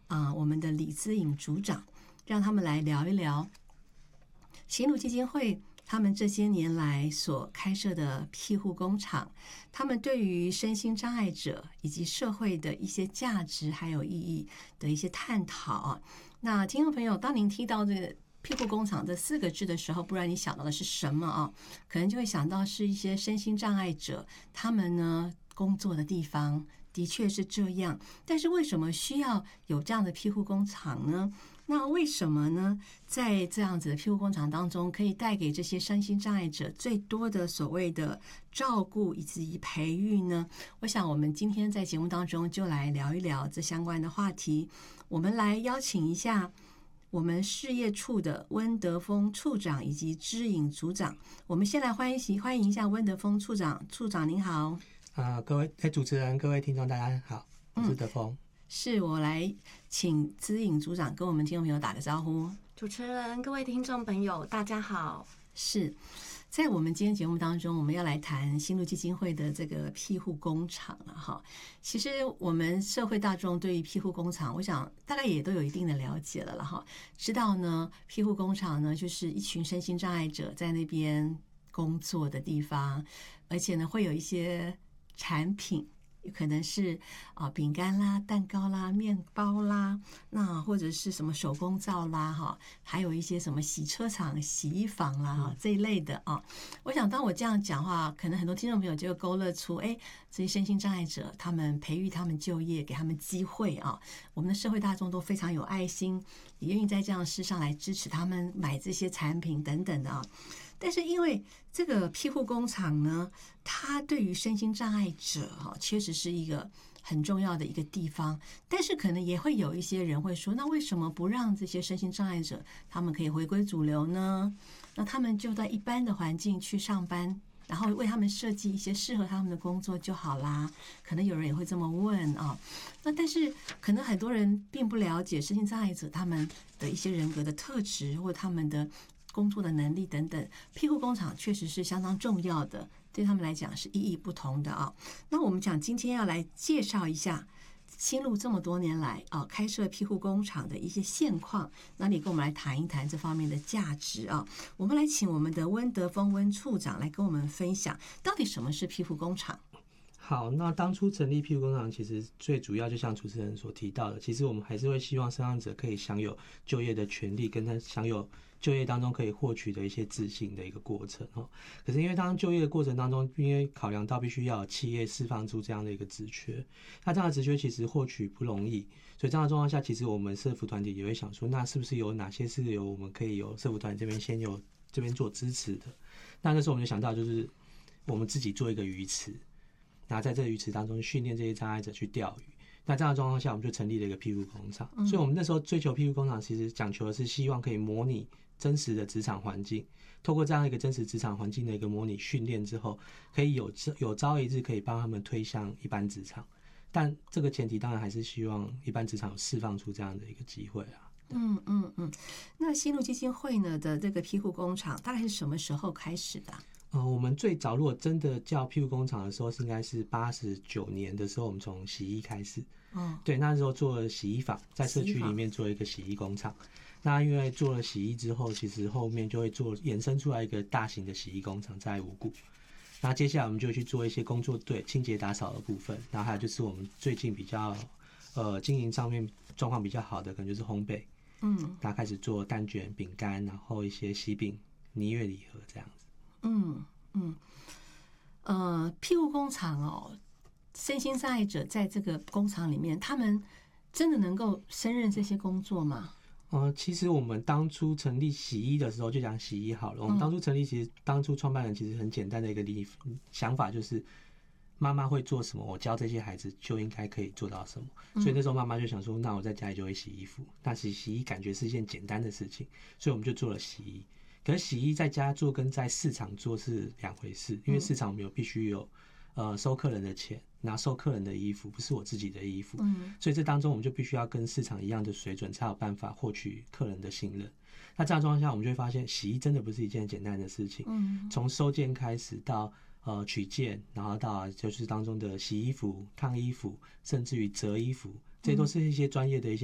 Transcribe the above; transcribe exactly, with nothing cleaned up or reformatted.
啊、呃、我们的李姿颖组长，让他们来聊一聊新路基金会他们这些年来所开设的庇护工厂，他们对于身心障碍者以及社会的一些价值还有意义的一些探讨啊。那听众朋友，当您听到这个庇护工厂这四个字的时候，不然你想到的是什么啊？可能就会想到是一些身心障碍者他们呢工作的地方，的确是这样。但是为什么需要有这样的庇护工厂呢？那为什么呢？在这样子的庇护工厂当中，可以带给这些身心障碍者最多的所谓的照顾以及培育呢？我想我们今天在节目当中就来聊一聊这相关的话题。我们来邀请一下我们事业处的温德丰处长以及知颖组长。我们先来欢迎欢迎一下温德丰处长。处长您好。 啊、呃，各位哎，主持人、各位听众，大家好，我是德丰。嗯， 是我来请知颖组长跟我们听众朋友打个招呼。 主持人、各位听众朋友，大家好。 是在我们今天节目当中，我们要来谈新路基金会的这个庇护工厂了哈。其实我们社会大众对于庇护工厂，我想大概也都有一定的了解了了哈。知道呢，庇护工厂呢就是一群身心障碍者在那边工作的地方，而且呢会有一些产品。可能是啊饼干啦、蛋糕啦、面包啦，那或者是什么手工皂啦哈，还有一些什么洗车场、洗衣房啦哈这一类的啊。我想当我这样讲话，可能很多听众朋友就勾勒出，哎，这些身心障碍者，他们培育他们就业，给他们机会啊。我们的社会大众都非常有爱心，也愿意在这样的事上来支持他们买这些产品等等的啊。但是因为这个庇护工厂呢，它对于身心障碍者哈，确实是一个很重要的一个地方。但是可能也会有一些人会说，那为什么不让这些身心障碍者他们可以回归主流呢？那他们就在一般的环境去上班，然后为他们设计一些适合他们的工作就好啦。可能有人也会这么问啊。那但是可能很多人并不了解身心障碍者他们的一些人格的特质或他们的工作的能力等等，庇护工厂确实是相当重要的，对他们来讲是意义不同的啊。那我们讲今天要来介绍一下新路这么多年来啊开设庇护工厂的一些现况，那你跟我们来谈一谈这方面的价值啊。我们来请我们的温德丰温处长来跟我们分享，到底什么是庇护工厂？ 好，那当初成立庇护工厂，其实最主要就像主持人所提到的，其实我们还是会希望身障者可以享有就业的权利，跟他享有就业当中可以获取的一些自信的一个过程。可是因为当就业的过程当中，因为考量到必须要有企业释放出这样的一个职缺，那这样的职缺其实获取不容易，所以这样的状况下，其实我们社福团体也会想说，那是不是有哪些是由我们可以由社福团体这边先有这边做支持的？那那时候我们就想到，就是我们自己做一个鱼池。那在这个鱼池当中训练这些障碍者去钓鱼，那这样的状况下，我们就成立了一个庇护工厂。嗯、所以，我们那时候追求庇护工厂，其实讲求的是希望可以模拟真实的职场环境，透过这样一个真实职场环境的一个模拟训练之后，可以有有朝一日可以帮他们推向一般职场。但这个前提当然还是希望一般职场有释放出这样的一个机会啊。 嗯嗯嗯。那新路基金会呢的这个庇护工厂大概是什么时候开始的？ 呃，我们最早如果真的叫庇护工厂的时候，是应该是八十九年的时候，我们从洗衣开始。嗯，对，那时候做了洗衣坊，在社区里面做了一个洗衣工厂。那因为做了洗衣之后，其实后面就会做衍生出来一个大型的洗衣工厂在五股。那接下来我们就去做一些工作队清洁打扫的部分，然后还有就是我们最近比较呃经营上面状况比较好的，可能就是烘焙。嗯，大家开始做蛋卷、饼干，然后一些喜饼、蜜月礼盒这样子。 嗯嗯，呃，庇护工厂哦，身心障碍者在这个工厂里面，他们真的能够胜任这些工作吗？ 呃，其实我们当初成立洗衣的时候，就讲洗衣好了。我们当初成立，其实当初创办人其实很简单的一个理想法，就是妈妈会做什么，我教这些孩子就应该可以做到什么。所以那时候妈妈就想说，那我在家里就会洗衣服。那洗洗衣感觉是一件简单的事情，所以我们就做了洗衣。可是洗衣在家做跟在市场做是两回事，因为市场我们有必须有呃收客人的钱，拿收客人的衣服，不是我自己的衣服，嗯，所以这当中我们就必须要跟市场一样的水准，才有办法获取客人的信任。那这样的状况下，我们就会发现洗衣真的不是一件简单的事情，嗯，从收件开始到呃取件，然后到就是当中的洗衣服、烫衣服，甚至于折衣服，这些都是一些专业的一些